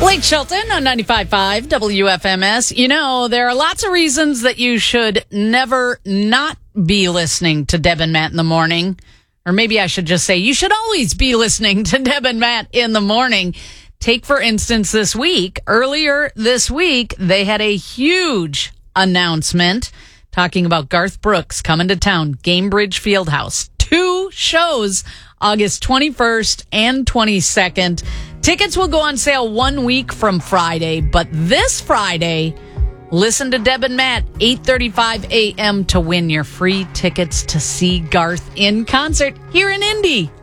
Blake Shelton on 95.5 WFMS. You know, there are lots of reasons that you should never not be listening to Deb and Matt in the morning. Or maybe I should just say you should always be listening to Deb and Matt in the morning. Take, for instance, this week. Earlier this week, they had a huge announcement talking about Garth Brooks coming to town, Gainbridge Fieldhouse. 2 shows, August 21st and 22nd. Tickets will go on sale 1 week from Friday, but this Friday, listen to Deb and Matt, 8:35 a.m. to win your free tickets to see Garth in concert here in Indy.